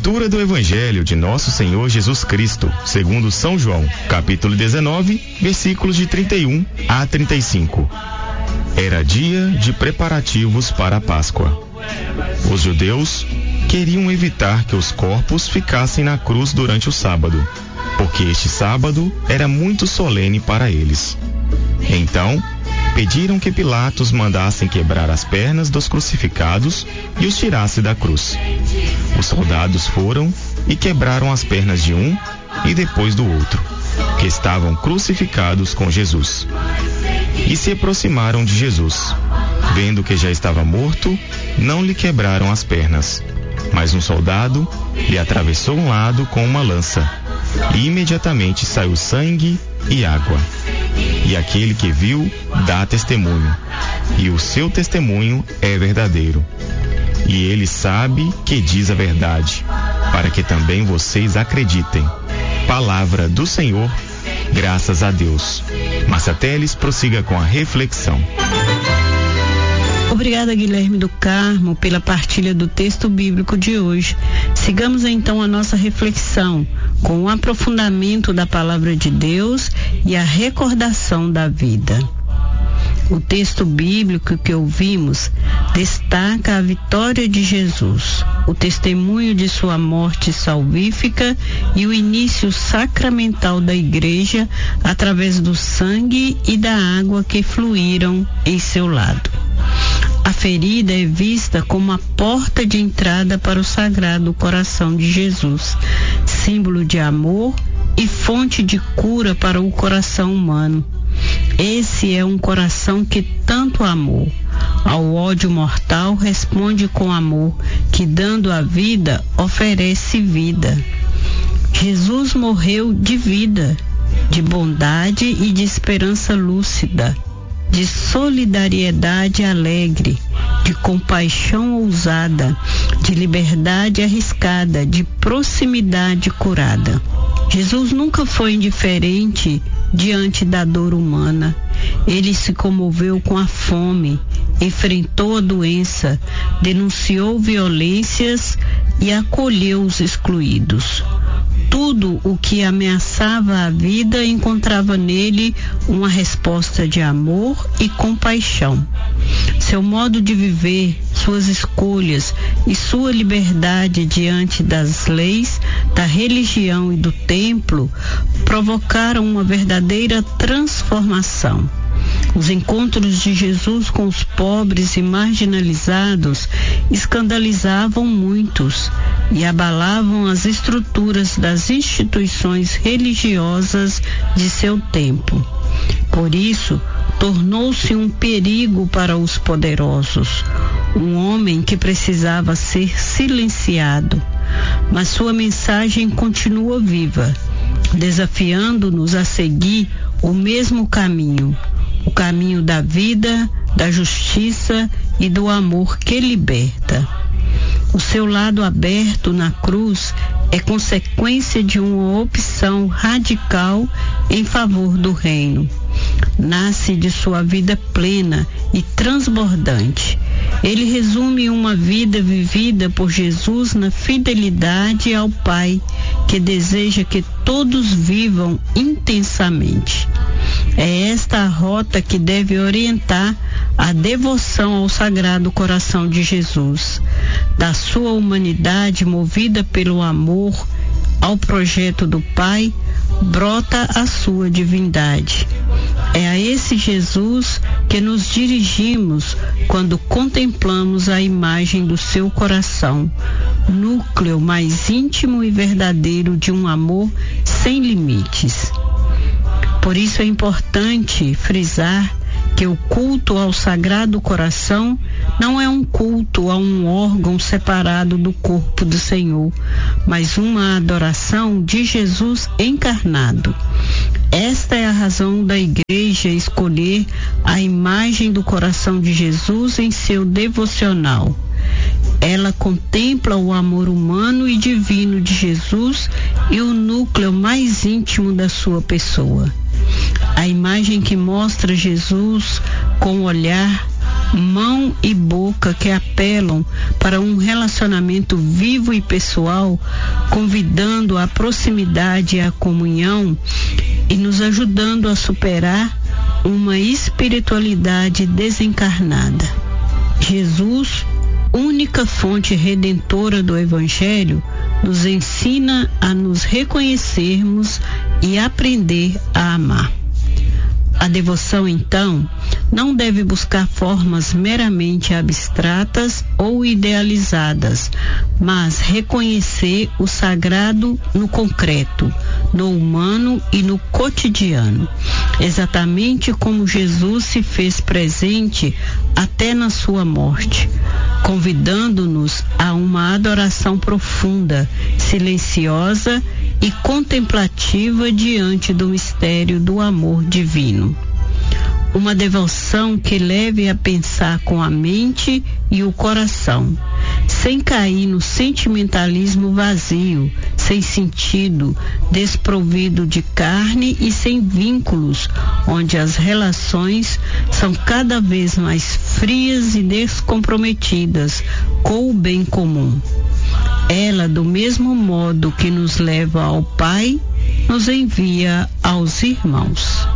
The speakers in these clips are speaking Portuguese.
Leitura do Evangelho de Nosso Senhor Jesus Cristo, segundo São João, capítulo 19, versículos de 31 a 35. Era dia de preparativos para a Páscoa. Os judeus queriam evitar que os corpos ficassem na cruz durante o sábado, porque este sábado era muito solene para eles. Então, pediram que Pilatos mandassem quebrar as pernas dos crucificados e os tirasse da cruz. Os soldados foram e quebraram as pernas de um e depois do outro, que estavam crucificados com Jesus. E se aproximaram de Jesus. Vendo que já estava morto, não lhe quebraram as pernas. Mas um soldado lhe atravessou um lado com uma lança, e imediatamente saiu sangue e água. E aquele que viu dá testemunho, e o seu testemunho é verdadeiro. E ele sabe que diz a verdade, para que também vocês acreditem. Palavra do Senhor, graças a Deus. Márcia Teles, prossiga com a reflexão. Obrigada, Guilherme do Carmo, pela partilha do texto bíblico de hoje. Sigamos então a nossa reflexão com o aprofundamento da palavra de Deus e a recordação da vida. O texto bíblico que ouvimos destaca a vitória de Jesus, o testemunho de sua morte salvífica e o início sacramental da Igreja através do sangue e da água que fluíram em seu lado. A ferida é vista como a porta de entrada para o Sagrado Coração de Jesus, símbolo de amor e fonte de cura para o coração humano. Esse é um coração que tanto amou. Ao ódio mortal responde com amor, que dando a vida, oferece vida. Jesus morreu de vida, de bondade e de esperança lúcida, de solidariedade alegre, de compaixão ousada, de liberdade arriscada, de proximidade curada. Jesus nunca foi indiferente diante da dor humana. Ele se comoveu com a fome, enfrentou a doença, denunciou violências e acolheu os excluídos. Tudo o que ameaçava a vida encontrava nele uma resposta de amor e compaixão. Seu modo de viver, suas escolhas e sua liberdade diante das leis, da religião e do templo provocaram uma verdadeira transformação. Os encontros de Jesus com os pobres e marginalizados escandalizavam muitos e abalavam as estruturas das instituições religiosas de seu tempo. Por isso, tornou-se um perigo para os poderosos, um homem que precisava ser silenciado. Mas sua mensagem continua viva, desafiando-nos a seguir o mesmo caminho, o caminho da vida, da justiça e do amor que liberta. O seu lado aberto na cruz é consequência de uma opção radical em favor do reino. Nasce de sua vida plena e transbordante. Ele resume uma vida vivida por Jesus na fidelidade ao Pai, que deseja que todos vivam intensamente. É esta a rota que deve orientar a devoção ao Sagrado Coração de Jesus. Da sua humanidade movida pelo amor ao projeto do Pai, brota a sua divindade. É a esse Jesus que nos dirigimos quando contemplamos a imagem do seu coração, núcleo mais íntimo e verdadeiro de um amor sem limites. Por isso é importante frisar que o culto ao Sagrado Coração não é um culto a um órgão separado do corpo do Senhor, mas uma adoração de Jesus encarnado. Esta é a razão da Igreja escolher a imagem do coração de Jesus em seu devocional. Ela contempla o amor humano e divino de Jesus e o núcleo mais íntimo da sua pessoa. A imagem que mostra Jesus com o olhar mão e boca que apelam para um relacionamento vivo e pessoal, convidando à proximidade e à comunhão e nos ajudando a superar uma espiritualidade desencarnada. Jesus, única fonte redentora do Evangelho, nos ensina a nos reconhecermos e aprender a amar. A devoção, então, não deve buscar formas meramente abstratas ou idealizadas, mas reconhecer o sagrado no concreto, no humano e no cotidiano, exatamente como Jesus se fez presente até na sua morte, convidando-nos a uma adoração profunda, silenciosa e contemplativa diante do mistério do amor divino. Uma devoção que leve a pensar com a mente e o coração, sem cair no sentimentalismo vazio, sem sentido, desprovido de carne e sem vínculos, onde as relações são cada vez mais frias e descomprometidas com o bem comum. Ela, do mesmo modo que nos leva ao Pai, nos envia aos irmãos.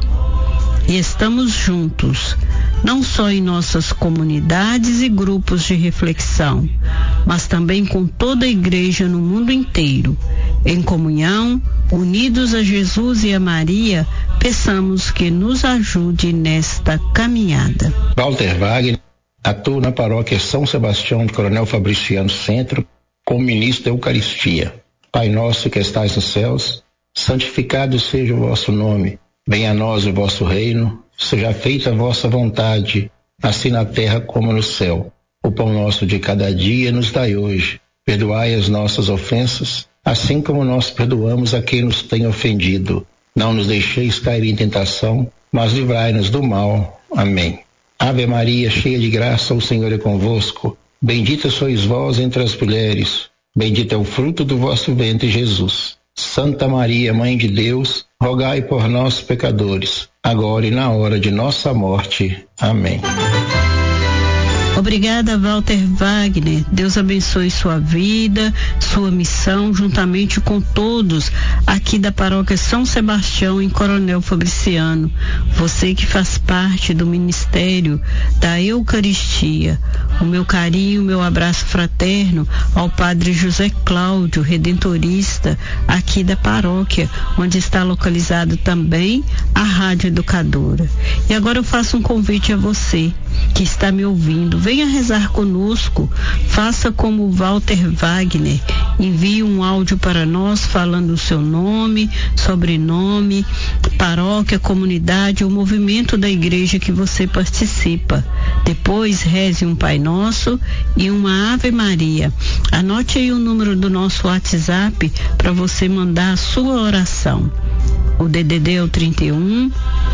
E estamos juntos, não só em nossas comunidades e grupos de reflexão, mas também com toda a igreja no mundo inteiro. Em comunhão, unidos a Jesus e a Maria, peçamos que nos ajude nesta caminhada. Walter Wagner atua na paróquia São Sebastião de Coronel Fabriciano Centro como ministro da Eucaristia. Pai nosso que estais nos céus, santificado seja o vosso nome. Venha a nós o vosso reino, seja feita a vossa vontade, assim na terra como no céu. O pão nosso de cada dia nos dai hoje. Perdoai as nossas ofensas, assim como nós perdoamos a quem nos tem ofendido. Não nos deixeis cair em tentação, mas livrai-nos do mal. Amém. Ave Maria, cheia de graça, o Senhor é convosco. Bendita sois vós entre as mulheres. Bendito é o fruto do vosso ventre, Jesus. Santa Maria, Mãe de Deus, rogai por nós, pecadores, agora e na hora de nossa morte. Amém. Obrigada, Walter Wagner. Deus abençoe sua vida, sua missão, juntamente com todos aqui da paróquia São Sebastião, em Coronel Fabriciano. Você que faz parte do ministério da Eucaristia. O meu carinho, o meu abraço fraterno ao Padre José Cláudio, redentorista, aqui da paróquia, onde está localizado também a Rádio Educadora. E agora eu faço um convite a você que está me ouvindo. Venha rezar conosco, faça como Walter Wagner, envie um áudio para nós falando o seu nome, sobrenome, paróquia, comunidade ou movimento da igreja que você participa. Depois reze um Pai Nosso e uma Ave Maria. Anote aí o número do nosso WhatsApp para você mandar a sua oração. O DDD é o 31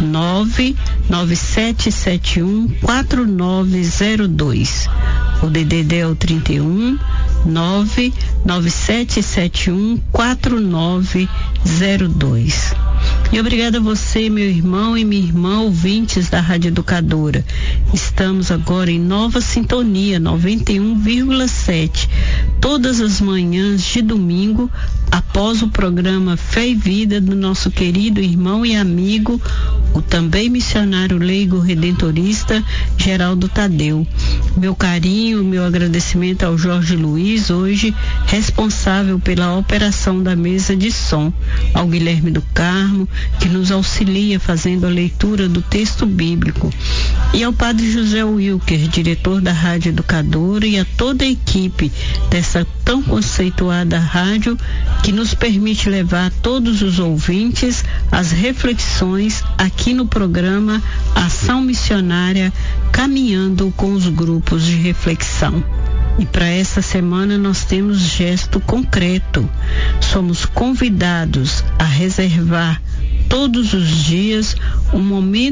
99771 4902. O DDD é o 31 99771 4902. E obrigada a você, meu irmão e minha irmã, ouvintes da Rádio Educadora. Estamos agora em nova sintonia, 91,7, todas as manhãs de domingo, após o programa Fé e Vida do nosso querido irmão e amigo, o também missionário leigo redentorista Geraldo Tadeu. Meu carinho, meu agradecimento ao Jorge Luiz, hoje responsável pela operação da mesa de som, ao Guilherme do Carmo, que nos auxilia fazendo a leitura do texto bíblico, e ao Padre José Wilker, diretor da Rádio Educadora, e a toda a equipe dessa tão conceituada rádio, que nos permite levar a todos os ouvintes as reflexões aqui no programa Ação Missionária, caminhando com os grupos de reflexão. E para essa semana nós temos gesto concreto. Somos convidados a reservar todos os dias um momento